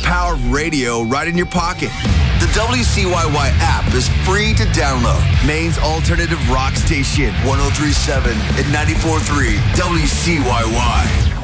power of radio right in your pocket. The WCYY app is free to download. Maine's alternative rock station, 103.7 and 94.3 WCYY.